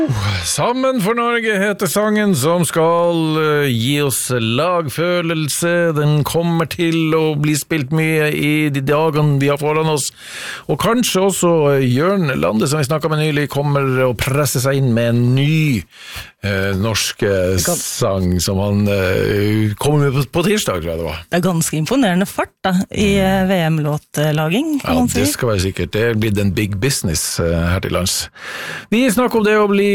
Sammen for Norge heter sangen som skal gi oss lagfølelse. Den kommer til å bli spilt mye i de dagene vi har foran oss. Og kanskje også Jørn Lande, som vi snakket med nylig, kommer å presse seg inn med en ny norsk sang som han kommer med på tirsdag, tror jeg det var. Det er ganske imponerende fart da, i VM-låtlaging, kan man si. Ja, det skal være sikkert. Det blir den big business her til lands. Vi snakker om det å bli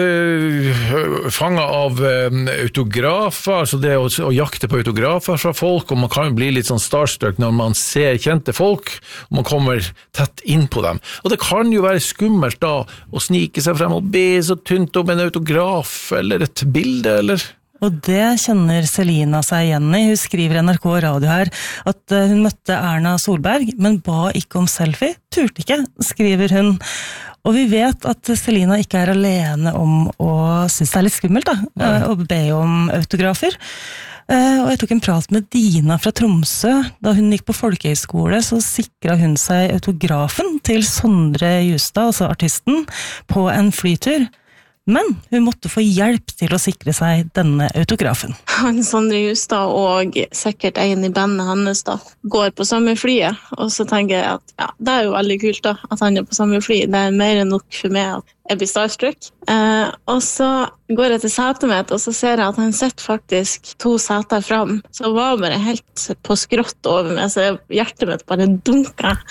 fanget av autografer, altså det å jakte på autografer fra folk, og man kan bli litt sånn starstruck når man ser kjente folk, og man kommer tett inn på dem. Og det kan jo være skummelt da å snike seg frem og be så tynt om en autograf eller et bilde, eller? Og det kjenner Selina seg igjen i. Hun skriver i NRK Radio her at hun møtte Erna Solberg, men ba ikke om selfie. Turte ikke, skriver hun. Og vi vet at Selina ikke er alene om å synes det er litt skummelt da, å be om autografer. Og jeg tok en prat med Dina fra Tromsø. Da hun gikk på folkehøyskole, så sikret hun seg autografen til Sondre Justad, altså artisten, på en flytur. Men hun måtte få hjelp til å sikre seg denne autografen. Han Sondre Justad og sikkert en i bandet hans da, går på samme flyet, og så tenker jeg at ja, det er jo veldig kult da, at han er på samme fly. Det er mer enn nok for meg at jeg blir starstruck. Og så går jeg til setet mitt, og så ser jeg at han sitter faktisk 2 seter fram. Så det var bare helt på skrått over meg, så hjertet mitt bare dunket.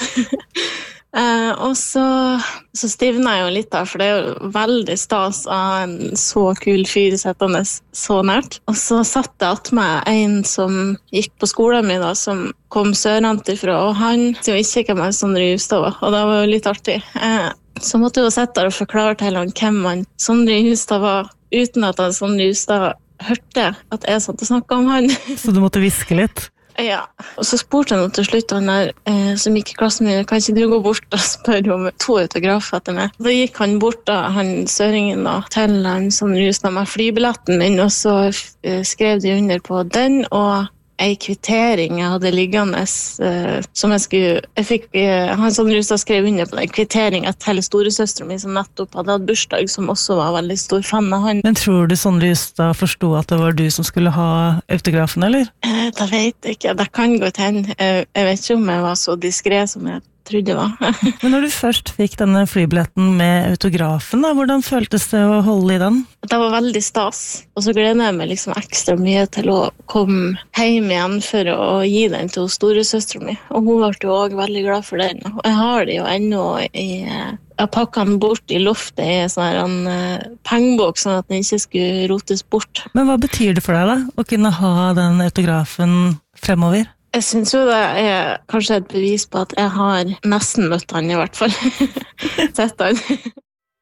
Og så stivner jeg jo litt da, for det er jo veldig stas å ha en så kul fyr settende så nært. Og så satt jeg at meg en som gikk på skolen min da, som kom sørantifra, og han som ikke hvem jeg Sondre Justad var, og det var jo litt artig. Så måtte jeg jo sette der og forklare til han hvem han Sondre Justad var, uten at han Sondre Justad hørte at jeg satt og snakket om han. Så du måtte viske litt? Ja, og så spurte han til slutt han der som gikk i klassen min, kan ikke du gå bort og spørre om 2 autografer til meg? Da gikk han bort da, han søringen da, til han som rustet med flybilletten min, og så skrev de under på den, og en kvittering jeg hadde liggende som jeg fikk, han som Rustad skrev under på den kvitteringen til storesøsteren min som nettopp hadde hatt bursdag, som også var veldig stor fan av han. Men tror du Sondre Justad forstod at det var du som skulle ha autografen, eller? Det vet jeg ikke, det kan gå til henne. Jeg vet ikke om jeg var så diskret som jeg trodde det var. Men når du først fikk denne flybilletten med autografen, da, hvordan føltes det å holde i den? Det var veldig stas, og så gleder jeg meg liksom ekstra mye til å komme hjem igjen for å gi den til storesøsteren min. Og hun ble jo også veldig glad for den. Og jeg har det jo ennå jeg pakket den bort i loftet i en sånn pengebok, sånn at den ikke skulle rotes bort. Men hva betyr det for deg da, å kunne ha den autografen fremover? Jeg synes jo det er kanskje et bevis på at jeg har nesten møtt han i hvert fall. Sett han.